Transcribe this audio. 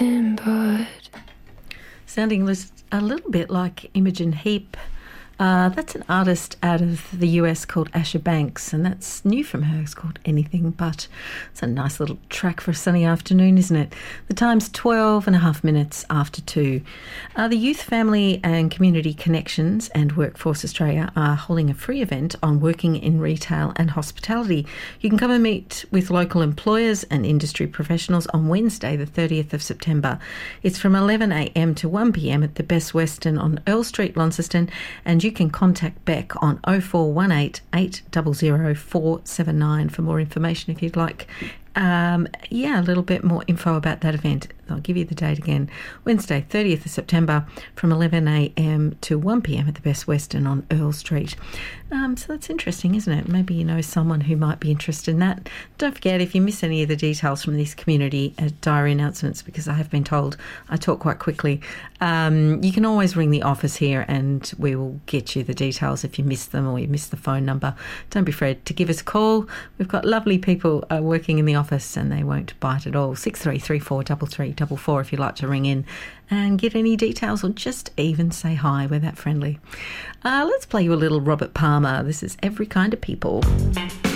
nothing but. Sounding a little bit like Imogen Heap. That's an artist out of the US called Asher Banks, and that's new from her. It's called Anything But. It's a nice little track for a sunny afternoon, isn't it? The time's 12 and a half minutes after 2. The Youth, Family and Community Connections and Workforce Australia are holding a free event on working in retail and hospitality. You can come and meet with local employers and industry professionals on Wednesday, the 30th of September. It's from 11 a.m. to 1 p.m. at the Best Western on Earl Street, Launceston, and you can contact Beck on 0418 800 479 for more information if you'd like. A little bit more info about that event. I'll give you the date again. Wednesday, 30th of September from 11 a.m. to 1 p.m. at the Best Western on Earl Street. So that's interesting, isn't it? Maybe you know someone who might be interested in that. Don't forget, if you miss any of the details from these community diary announcements, because I have been told I talk quite quickly, you can always ring the office here and we will get you the details if you miss them or you miss the phone number. Don't be afraid to give us a call. We've got lovely people working in the office and they won't bite at all. 6334 3344 if you'd like to ring in and get any details or just even say hi. We're that friendly. Let's play you a little Robert Palmer. This is Every Kind of People.